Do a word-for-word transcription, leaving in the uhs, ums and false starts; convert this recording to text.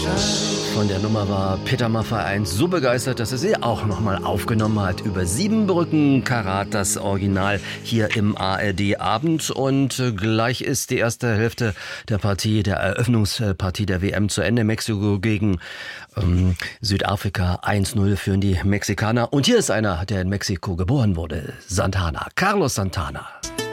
Von der Nummer war Peter Maffay eins so begeistert, dass er sie auch nochmal aufgenommen hat. Über Siebenbrücken Karat, das Original hier im A R D-Abend. Und gleich ist die erste Hälfte der Partie, der Eröffnungspartie der W M zu Ende. Mexiko gegen ähm, Südafrika. eins null führen die Mexikaner. Und hier ist einer, der in Mexiko geboren wurde. Santana. Carlos Santana.